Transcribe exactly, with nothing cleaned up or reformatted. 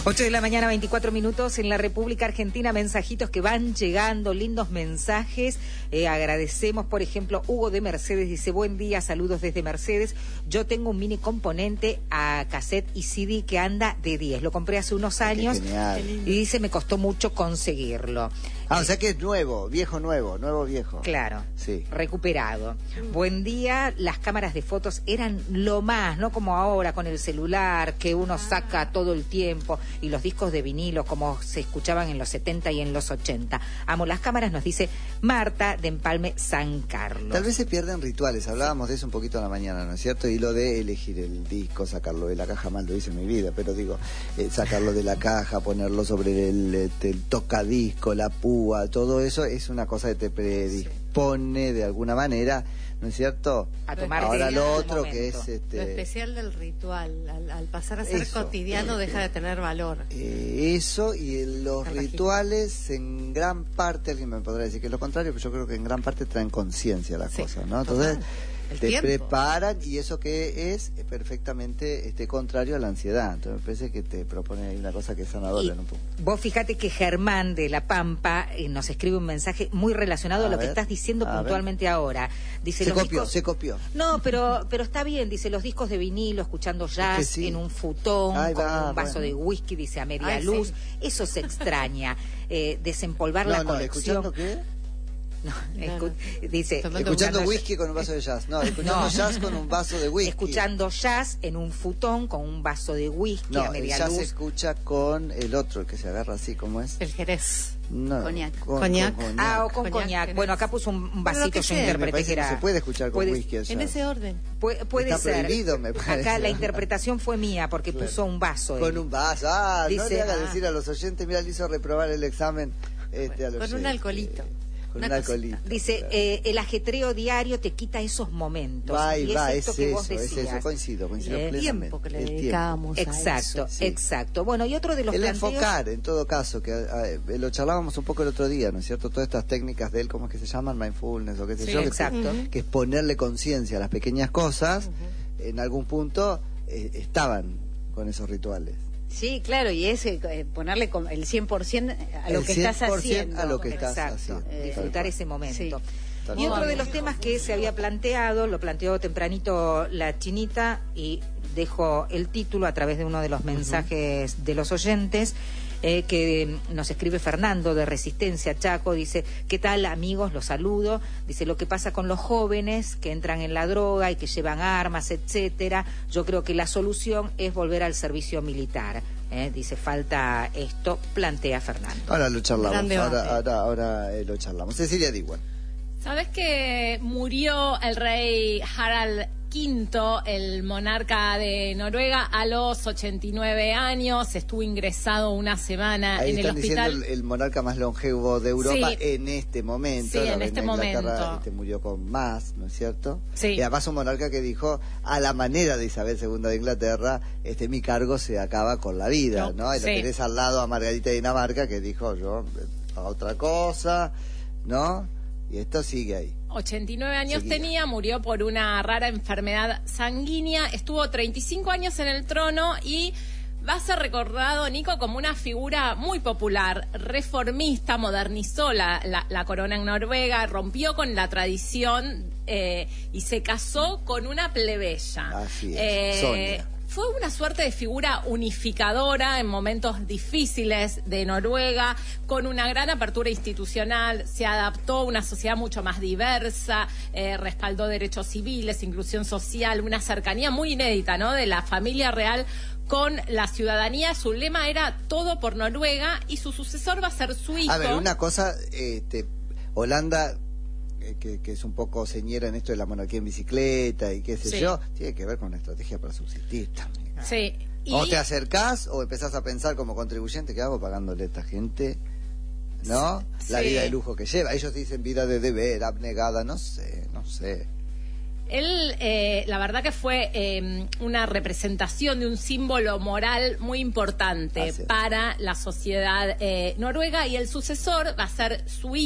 ocho de la mañana, veinticuatro minutos en la República Argentina. Mensajitos que van llegando, lindos mensajes. Eh, agradecemos, por ejemplo, Hugo de Mercedes dice: buen día, saludos desde Mercedes. Yo tengo un mini componente a cassette y C D que anda de diez. Lo compré hace unos años y dice: me costó mucho conseguirlo. Ah, o sea que es nuevo, viejo nuevo, nuevo viejo. Claro, sí. Recuperado. Mm. Buen día, las cámaras de fotos eran lo más, no como ahora con el celular, que uno saca todo el tiempo, y los discos de vinilo como se escuchaban en los setenta y en los ochenta. Amo las cámaras, nos dice Marta de Empalme, San Carlos. Tal vez se pierden rituales, hablábamos de eso un poquito en la mañana, ¿no es cierto? Y lo de elegir el disco, sacarlo de la caja, mal lo hice en mi vida, pero digo, eh, sacarlo de la caja, ponerlo sobre el, el, el tocadisco, la pu todo eso es una cosa que te predispone de alguna manera, ¿no es cierto? A tomar Ahora lo otro momento. que es este... lo especial del ritual, al, al pasar a ser eso, cotidiano, eh, deja de tener valor. Eh, eso y el, los rituales en gran parte, alguien me podrá decir que es lo contrario, pero yo creo que en gran parte traen conciencia a las sí, cosas, ¿no? Entonces total. El te tiempo. preparan, y eso que es perfectamente este, contrario a la ansiedad. Entonces me parece que te propone ahí una cosa que es sanadora en un punto. Vos fíjate que Germán de La Pampa eh, nos escribe un mensaje muy relacionado a, a lo ver, que estás diciendo puntualmente ver. ahora. Dice, se los copió, discos... se copió. No, pero pero está bien, dice, los discos de vinilo, escuchando jazz, es que sí. en un futón, Ay, con va, un vaso bueno. de whisky, dice, a media Ay, luz. Sí. Eso se extraña. Eh, desempolvar no, la no, colección. ¿escuchando qué? No, escu no. Dice, escuchando whisky con un vaso de jazz. No, escuchando no. jazz con un vaso de whisky. Escuchando jazz en un futón con un vaso de whisky no, a media el jazz luz. se escucha con el otro, el que se agarra así, ¿cómo es? El jerez. No, coñac. Con, coñac. Con, con ah, o con coñac. coñac. Bueno, acá puso un vasito, yo interpreté que era... Se puede escuchar con puede, whisky el jazz. En ese orden. Puede, puede Está ser. prohibido, me parece. Acá la interpretación fue mía porque claro. puso un vaso. Con él. un vaso. Ah, dice, no le haga ah. decir a los oyentes, mira, le hizo reprobar el examen. Este, a los con un alcoholito. Con un alcoholito. Dice, claro. eh, el ajetreo diario te quita esos momentos. Va y, y va, es, esto es que eso, vos decías. es eso, coincido, coincido el plenamente. Tiempo que le dedicamos Exacto, a eso, sí. exacto. Bueno, y otro de los el planteos... enfocar, en todo caso, que eh, lo charlábamos un poco el otro día, ¿no es cierto? Todas estas técnicas de él, ¿cómo es que se llaman? Mindfulness o qué sé sí, yo. exacto. Que, que es ponerle conciencia a las pequeñas cosas, uh-huh. en algún punto eh, estaban con esos rituales. Sí, claro, y es eh, ponerle el cien por ciento a lo el que estás haciendo. a lo que Exacto, estás haciendo. Eh, disfrutar ese momento. Sí. Tal Y cual. otro de los temas que se había planteado, lo planteó tempranito la Chinita, y dejo el título a través de uno de los mensajes uh-huh. de los oyentes, eh, que nos escribe Fernando de Resistencia Chaco, dice: ¿qué tal, amigos? Los saludo. Dice: lo que pasa con los jóvenes que entran en la droga y que llevan armas, etcétera, yo creo que la solución es volver al servicio militar. Eh, dice, falta esto, plantea Fernando. Ahora lo charlamos, ahora, ahora, ahora eh, lo charlamos. Cecilia Diwan. ¿Sabes que murió el rey Harald quinto, el monarca de Noruega, a los ochenta y nueve años? Estuvo ingresado una semana Ahí en el están hospital. Diciendo el, el monarca más longevo de Europa sí. en este momento. Sí, la en este momento. Este murió con más, ¿no es cierto? Sí. Y además un monarca que dijo, a la manera de Isabel segunda de Inglaterra, este mi cargo se acaba con la vida, ¿no? ¿no? Y sí. la tenés al lado a Margarita de Dinamarca, que dijo, yo, a otra cosa, ¿no? Y esto sigue ahí. ochenta y nueve años Seguida. tenía, murió por una rara enfermedad sanguínea, estuvo treinta y cinco años en el trono y va a ser recordado, Nico, como una figura muy popular, reformista, modernizó la, la, la corona en Noruega, rompió con la tradición eh, y se casó con una plebeya. Así es, eh, Sonia. Fue una suerte de figura unificadora en momentos difíciles de Noruega, con una gran apertura institucional, se adaptó a una sociedad mucho más diversa, eh, respaldó derechos civiles, inclusión social, una cercanía muy inédita, ¿no?, de la familia real con la ciudadanía. Su lema era todo por Noruega y su sucesor va a ser su hijo. A ver, una cosa, este, Holanda... Que, que es un poco señera en esto de la monarquía en bicicleta y qué sé sí. yo, tiene que ver con una estrategia para subsistir también. Sí. Y... O te acercás o empezás a pensar como contribuyente, ¿qué hago pagándole a esta gente? ¿No? Sí. La vida de lujo que lleva. Ellos dicen vida de deber, abnegada, no sé, no sé. Él, eh, la verdad que fue eh, una representación de un símbolo moral muy importante para la sociedad eh, noruega, y el sucesor va a ser su hijo.